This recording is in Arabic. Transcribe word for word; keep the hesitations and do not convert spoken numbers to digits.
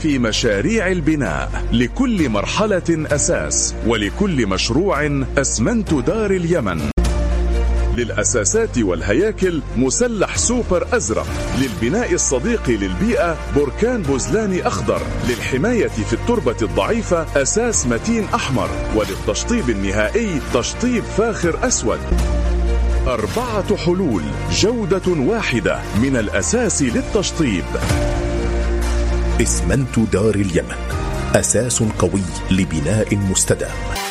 في مشاريع البناء، لكل مرحلة أساس، ولكل مشروع أسمنت دار اليمن. للأساسات والهياكل مسلح سوبر أزرق، للبناء الصديق للبيئة بركان بوزلاني أخضر، للحماية في التربة الضعيفة أساس متين أحمر، وللتشطيب النهائي تشطيب فاخر أسود. أربعة حلول، جودة واحدة من الأساس للتشطيب. اسمنت دار اليمن، أساس قوي لبناء مستدام.